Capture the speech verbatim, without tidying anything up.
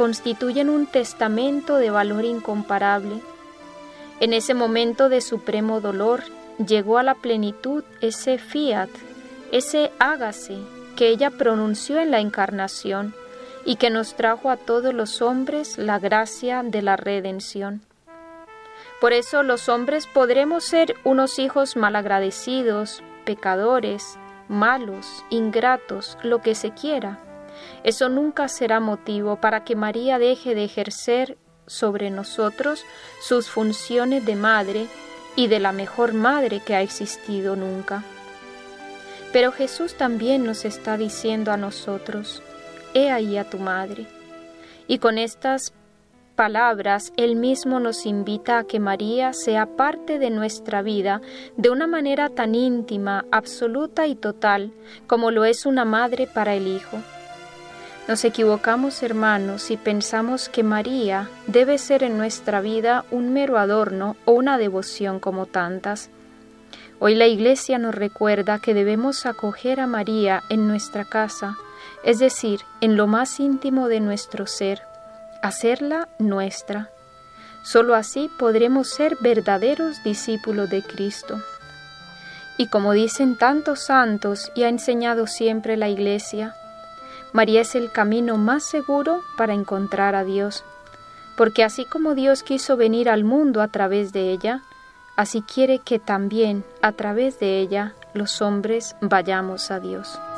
constituyen un testamento de valor incomparable. En ese momento de supremo dolor llegó a la plenitud ese fiat, ese hágase que ella pronunció en la encarnación y que nos trajo a todos los hombres la gracia de la redención. Por eso los hombres podremos ser unos hijos malagradecidos, pecadores, malos, ingratos, lo que se quiera. Eso nunca será motivo para que María deje de ejercer sobre nosotros sus funciones de madre y de la mejor madre que ha existido nunca. Pero Jesús también nos está diciendo a nosotros: he ahí a tu madre. Y con estas palabras Él mismo nos invita a que María sea parte de nuestra vida de una manera tan íntima, absoluta y total como lo es una madre para el Hijo. Nos equivocamos, hermanos, si pensamos que María debe ser en nuestra vida un mero adorno o una devoción como tantas. Hoy la Iglesia nos recuerda que debemos acoger a María en nuestra casa, es decir, en lo más íntimo de nuestro ser, hacerla nuestra. Solo así podremos ser verdaderos discípulos de Cristo. Y como dicen tantos santos y ha enseñado siempre la Iglesia, María es el camino más seguro para encontrar a Dios, porque así como Dios quiso venir al mundo a través de ella, así quiere que también a través de ella los hombres vayamos a Dios.